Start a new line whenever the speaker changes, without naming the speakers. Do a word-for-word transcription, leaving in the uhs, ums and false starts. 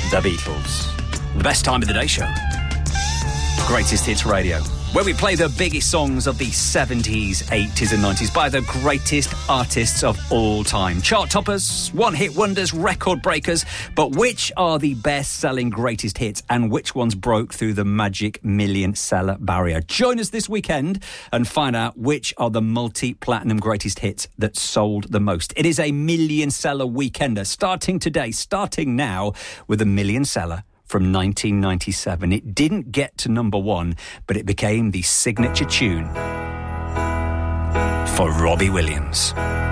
The Beatles. The best time of the day show. Greatest Hits Radio, where we play the biggest songs of the seventies, eighties and nineties by the greatest artists of all time. Chart toppers, one-hit wonders, record breakers. But which are the best-selling greatest hits and which ones broke through the magic million-seller barrier? Join us this weekend and find out which are the multi-platinum greatest hits that sold the most. It is a million-seller weekender, starting today, starting now with a million-seller from nineteen ninety-seven. It didn't get to number one, but it became the signature tune for Robbie Williams.